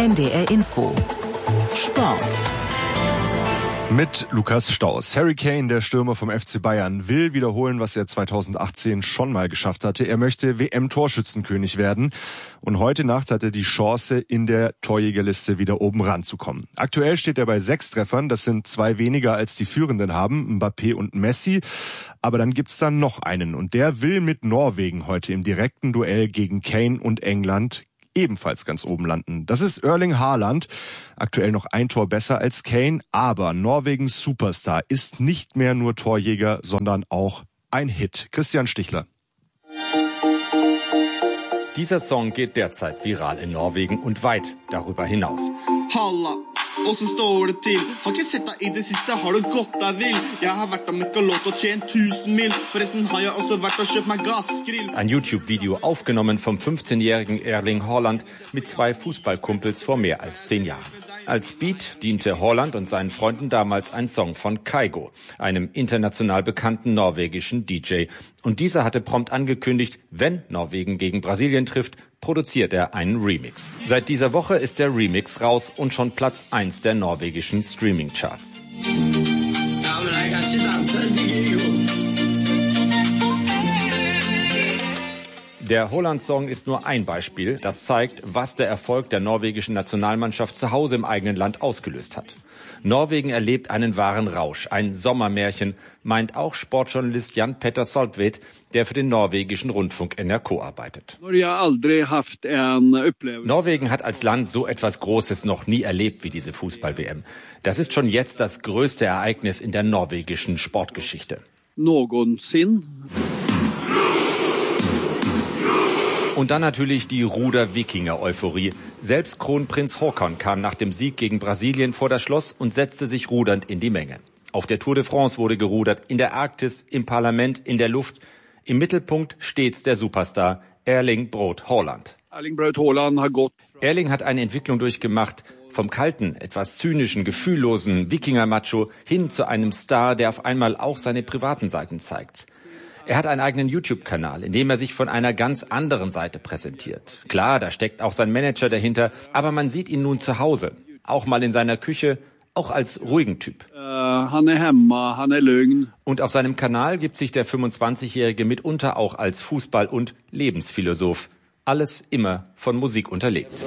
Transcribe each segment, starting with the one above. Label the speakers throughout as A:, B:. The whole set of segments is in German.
A: NDR Info. Sport.
B: Mit Lukas Staus. Harry Kane, der Stürmer vom FC Bayern, will wiederholen, was er 2018 schon mal geschafft hatte. Er möchte WM-Torschützenkönig werden. Und heute Nacht hat er die Chance, in der Torjägerliste wieder oben ranzukommen. Aktuell steht er bei 6 Treffern. Das sind 2 weniger, als die Führenden haben, Mbappé und Messi. Aber dann gibt's dann noch einen. Und der will mit Norwegen heute im direkten Duell gegen Kane und England ebenfalls ganz oben landen. Das ist Erling Haaland. Aktuell noch ein Tor besser als Kane, aber Norwegens Superstar ist nicht mehr nur Torjäger, sondern auch ein Hit. Christian Stichler.
C: Dieser Song geht derzeit viral in Norwegen und weit darüber hinaus.
D: Halla, og så står det til. Har ikke sett deg i det siste, har du gått deg vill? Jeg har vært og mekka låt og tjent 1000 mil. Forresten har jeg også vært og kjøpt meg gassgrill.
C: Ein YouTube-Video aufgenommen vom 15-jährigen Erling Haaland mit 2 Fußballkumpels vor mehr als 10 Jahren. Als Beat diente Haaland und seinen Freunden damals ein Song von Kygo, einem international bekannten norwegischen DJ. Und dieser hatte prompt angekündigt, wenn Norwegen gegen Brasilien trifft, produziert er einen Remix. Seit dieser Woche ist der Remix raus und schon Platz 1 der norwegischen Streaming-Charts. Der Haaland-Song ist nur ein Beispiel, das zeigt, was der Erfolg der norwegischen Nationalmannschaft zu Hause im eigenen Land ausgelöst hat. Norwegen erlebt einen wahren Rausch, ein Sommermärchen, meint auch Sportjournalist Jan Petter Saltvedt, der für den norwegischen Rundfunk NRK arbeitet. Norwegen hat als Land so etwas Großes noch nie erlebt wie diese Fußball-WM. Das ist schon jetzt das größte Ereignis in der norwegischen Sportgeschichte. Und dann natürlich die Ruder-Wikinger-Euphorie. Selbst Kronprinz Haakon kam nach dem Sieg gegen Brasilien vor das Schloss und setzte sich rudernd in die Menge. Auf der Tour de France wurde gerudert, in der Arktis, im Parlament, in der Luft. Im Mittelpunkt stets der Superstar Erling Braut Haaland. Erling hat eine Entwicklung durchgemacht, vom kalten, etwas zynischen, gefühllosen Wikinger-Macho hin zu einem Star, der auf einmal auch seine privaten Seiten zeigt. Er hat einen eigenen YouTube-Kanal, in dem er sich von einer ganz anderen Seite präsentiert. Klar, da steckt auch sein Manager dahinter, aber man sieht ihn nun zu Hause, auch mal in seiner Küche, auch als ruhigen Typ. Und auf seinem Kanal gibt sich der 25-Jährige mitunter auch als Fußball- und Lebensphilosoph. Alles immer von Musik unterlegt.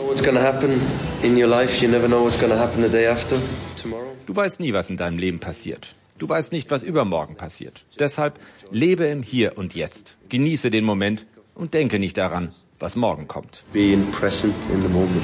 C: Du weißt nie, was in deinem Leben passiert. Du weißt nicht, was übermorgen passiert. Deshalb lebe im Hier und Jetzt. Genieße den Moment und denke nicht daran, was morgen kommt.
E: Being present in the moment.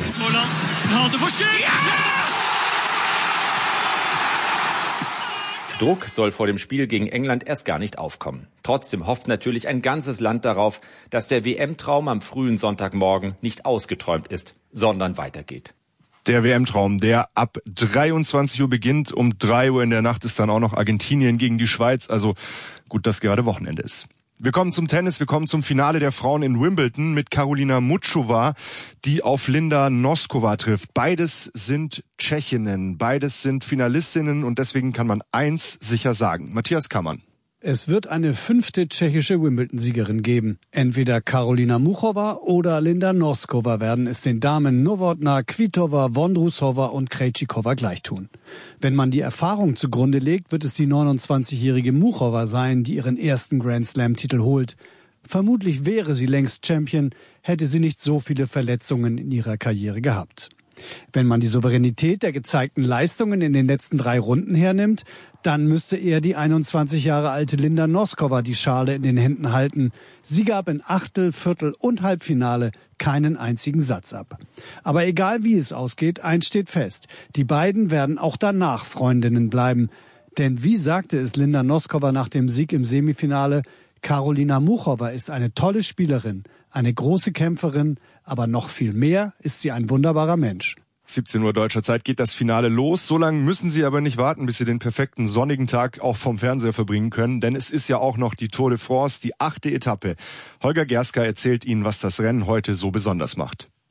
C: Druck soll vor dem Spiel gegen England erst gar nicht aufkommen. Trotzdem hofft natürlich ein ganzes Land darauf, dass der WM-Traum am frühen Sonntagmorgen nicht ausgeträumt ist, sondern weitergeht.
B: Der WM-Traum, der ab 23 Uhr beginnt. Um 3 Uhr in der Nacht ist dann auch noch Argentinien gegen die Schweiz. Also gut, dass gerade Wochenende ist. Wir kommen zum Tennis, wir kommen zum Finale der Frauen in Wimbledon mit Karolina Muchova, die auf Linda Noskova trifft. Beides sind Tschechinnen, beides sind Finalistinnen und deswegen kann man eins sicher sagen. Matthias Kammann.
F: Es wird eine 5. tschechische Wimbledon-Siegerin geben. Entweder Karolina Muchova oder Linda Noskova werden es den Damen Novotná, Kvitova, Vondrousova und Krejcikova gleich tun. Wenn man die Erfahrung zugrunde legt, wird es die 29-jährige Muchova sein, die ihren ersten Grand-Slam-Titel holt. Vermutlich wäre sie längst Champion, hätte sie nicht so viele Verletzungen in ihrer Karriere gehabt. Wenn man die Souveränität der gezeigten Leistungen in den letzten 3 Runden hernimmt, dann müsste eher die 21 Jahre alte Linda Noskova die Schale in den Händen halten. Sie gab in Achtel-, Viertel- und Halbfinale keinen einzigen Satz ab. Aber egal wie es ausgeht, eins steht fest. Die beiden werden auch danach Freundinnen bleiben. Denn wie sagte es Linda Noskova nach dem Sieg im Semifinale, Karolina Muchova ist eine tolle Spielerin, eine große Kämpferin, aber noch viel mehr ist sie ein wunderbarer Mensch.
B: 17 Uhr deutscher Zeit geht das Finale los. So lange müssen Sie aber nicht warten, bis Sie den perfekten sonnigen Tag auch vom Fernseher verbringen können. Denn es ist ja auch noch die Tour de France, die 8. Etappe. Holger Gerska erzählt Ihnen, was das Rennen heute so besonders macht.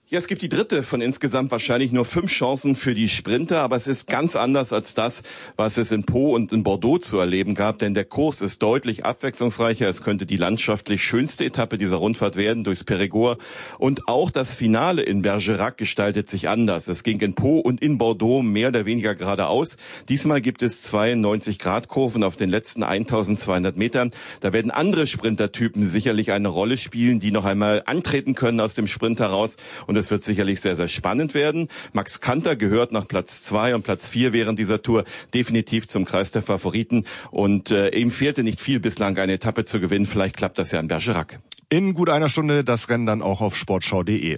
G: Ja, es gibt die dritte von insgesamt wahrscheinlich nur 5 Chancen für die Sprinter, aber es ist ganz anders als das, was es in Pau und in Bordeaux zu erleben gab, denn der Kurs ist deutlich abwechslungsreicher. Es könnte die landschaftlich schönste Etappe dieser Rundfahrt werden durchs Périgord und auch das Finale in Bergerac gestaltet sich anders. Es ging in Pau und in Bordeaux mehr oder weniger geradeaus. Diesmal gibt es 92-Grad-Kurven auf den letzten 1200 Metern. Da werden andere Sprintertypen sicherlich eine Rolle spielen, die noch einmal antreten können aus dem Sprint heraus. Und es wird sicherlich sehr, sehr spannend werden. Max Kanter gehört nach Platz 2 und Platz 4 während dieser Tour definitiv zum Kreis der Favoriten. Und ihm fehlte nicht viel bislang, eine Etappe zu gewinnen. Vielleicht klappt das ja in Bergerac.
B: In gut einer Stunde das Rennen dann auch auf sportschau.de.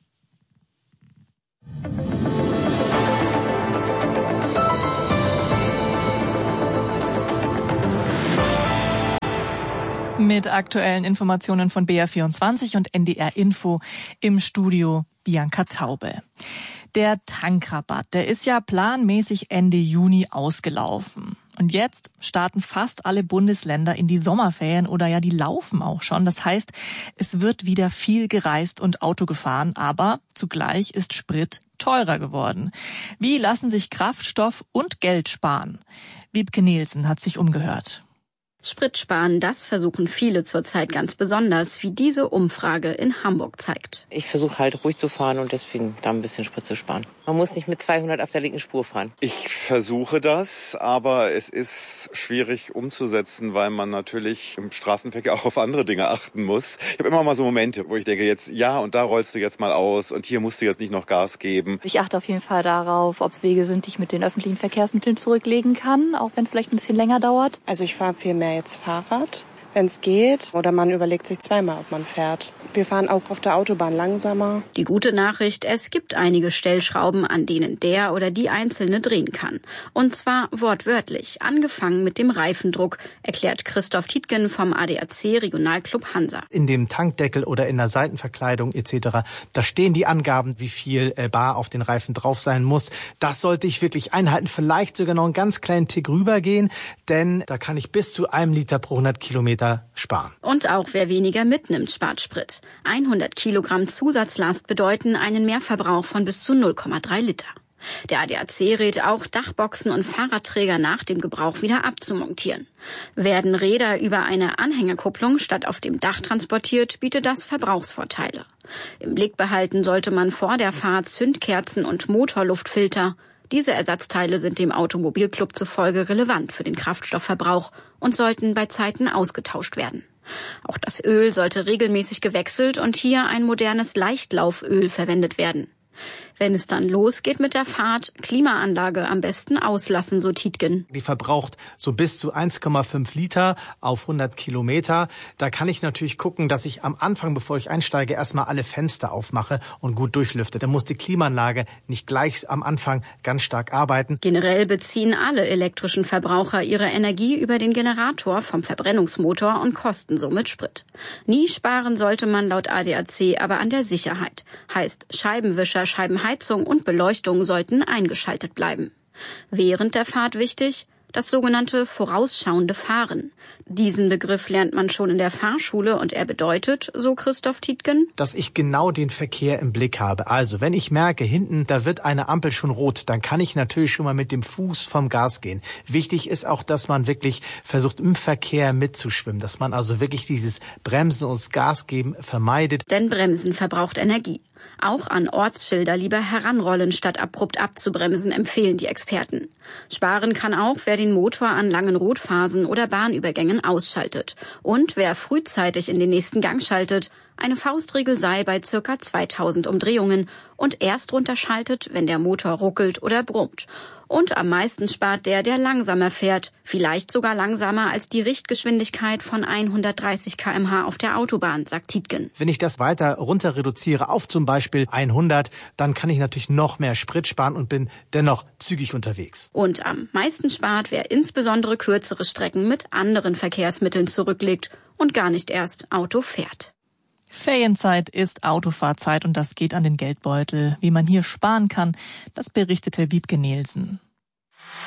H: Mit aktuellen Informationen von BR24 und NDR Info im Studio Bianca Taube. Der Tankrabatt, der ist ja planmäßig Ende Juni ausgelaufen. Und jetzt starten fast alle Bundesländer in die Sommerferien oder ja, die laufen auch schon. Das heißt, es wird wieder viel gereist und Auto gefahren, aber zugleich ist Sprit teurer geworden. Wie lassen sich Kraftstoff und Geld sparen? Wiebke Nielsen hat sich umgehört.
I: Sprit sparen, das versuchen viele zurzeit ganz besonders, wie diese Umfrage in Hamburg zeigt.
J: Ich versuche halt ruhig zu fahren und deswegen da ein bisschen Sprit zu sparen. Man muss nicht mit 200 auf der linken Spur fahren.
K: Ich versuche das, aber es ist schwierig umzusetzen, weil man natürlich im Straßenverkehr auch auf andere Dinge achten muss. Ich habe immer mal so Momente, wo ich denke, jetzt ja, und da rollst du jetzt mal aus und hier musst du jetzt nicht noch Gas geben.
L: Ich achte auf jeden Fall darauf, ob es Wege sind, die ich mit den öffentlichen Verkehrsmitteln zurücklegen kann, auch wenn es vielleicht ein bisschen länger dauert.
M: Also ich fahre viel mehr jetzt Fahrrad, wenn es geht. Oder man überlegt sich zweimal, ob man fährt. Wir fahren auch auf der Autobahn langsamer.
I: Die gute Nachricht, es gibt einige Stellschrauben, an denen der oder die Einzelne drehen kann. Und zwar wortwörtlich, angefangen mit dem Reifendruck, erklärt Christoph Tietgen vom ADAC Regionalclub Hansa.
N: In dem Tankdeckel oder in der Seitenverkleidung etc., da stehen die Angaben, wie viel Bar auf den Reifen drauf sein muss. Das sollte ich wirklich einhalten, vielleicht sogar noch einen ganz kleinen Tick rübergehen, denn da kann ich bis zu 1 Liter pro 100 Kilometer sparen.
I: Und auch wer weniger mitnimmt, spart Sprit. 100 Kilogramm Zusatzlast bedeuten einen Mehrverbrauch von bis zu 0,3 Liter. Der ADAC rät auch, Dachboxen und Fahrradträger nach dem Gebrauch wieder abzumontieren. Werden Räder über eine Anhängerkupplung statt auf dem Dach transportiert, bietet das Verbrauchsvorteile. Im Blick behalten sollte man vor der Fahrt Zündkerzen und Motorluftfilter. Diese Ersatzteile sind dem Automobilclub zufolge relevant für den Kraftstoffverbrauch und sollten bei Zeiten ausgetauscht werden. Auch das Öl sollte regelmäßig gewechselt und hier ein modernes Leichtlauföl verwendet werden. Wenn es dann losgeht mit der Fahrt, Klimaanlage am besten auslassen, so Tietgen.
N: Die verbraucht so bis zu 1,5 Liter auf 100 Kilometer. Da kann ich natürlich gucken, dass ich am Anfang, bevor ich einsteige, erstmal alle Fenster aufmache und gut durchlüfte. Da muss die Klimaanlage nicht gleich am Anfang ganz stark arbeiten.
I: Generell beziehen alle elektrischen Verbraucher ihre Energie über den Generator vom Verbrennungsmotor und kosten somit Sprit. Nie sparen sollte man laut ADAC aber an der Sicherheit. Heißt, Scheibenwischer, Scheibenheizung und Beleuchtung sollten eingeschaltet bleiben. Während der Fahrt wichtig, das sogenannte vorausschauende Fahren. Diesen Begriff lernt man schon in der Fahrschule und er bedeutet, so Christoph Tietgen,
N: dass ich genau den Verkehr im Blick habe. Also wenn ich merke, hinten, da wird eine Ampel schon rot, dann kann ich natürlich schon mal mit dem Fuß vom Gas gehen. Wichtig ist auch, dass man wirklich versucht, im Verkehr mitzuschwimmen, dass man also wirklich dieses Bremsen und das Gas geben vermeidet.
I: Denn Bremsen verbraucht Energie. Auch an Ortsschilder lieber heranrollen, statt abrupt abzubremsen, empfehlen die Experten. Sparen kann auch, wer den Motor an langen Rotphasen oder Bahnübergängen ausschaltet. Und wer frühzeitig in den nächsten Gang schaltet. Eine Faustregel sei bei ca. 2000 Umdrehungen und erst runterschaltet, wenn der Motor ruckelt oder brummt. Und am meisten spart der langsamer fährt, vielleicht sogar langsamer als die Richtgeschwindigkeit von 130 km/h auf der Autobahn, sagt Tietgen.
N: Wenn ich das weiter runter reduziere auf zum Beispiel 100, dann kann ich natürlich noch mehr Sprit sparen und bin dennoch zügig unterwegs.
I: Und am meisten spart, wer insbesondere kürzere Strecken mit anderen Verkehrsmitteln zurücklegt und gar nicht erst Auto fährt.
H: Ferienzeit ist Autofahrzeit und das geht an den Geldbeutel. Wie man hier sparen kann, das berichtete Wiebke Nielsen.